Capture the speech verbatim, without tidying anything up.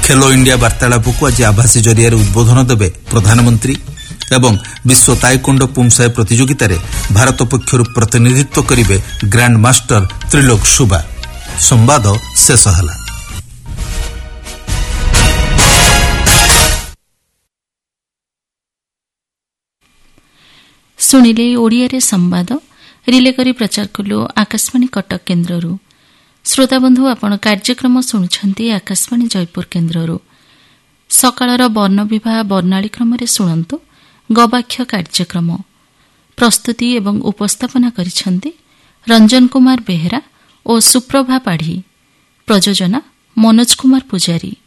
Khelo India वार्तालाप को आज आभासी जरिया उद्बोधन देवे प्रधानमंत्री एवं विश्व ताइकोंडो पुमसाय प्रतियोगिता रे भारत पक्षर प्रतिनिधित्व करिवे ग्रैंड मास्टर त्रिलोक शुबा। संवाद शेष हला। सुनिले ओडिया रे संवाद रिले करी प्रचार कलु आकाशवाणी कटक केन्द्ररू। श्रोता बंधु आपण कार्यक्रम शुणुछंती आकाशवाणी जयपुर केन्द्ररू। सकाळर वर्ण विवाह वर्णाली क्रम रे शुणंतु गवाक्ष कार्यक्रम। प्रस्तुति एवं उपस्थापना करिछंती रंजन कुमार बेहेरा और सुप्रभा पाढ़ी। प्रयोजना मनोज कुमार पुजारी।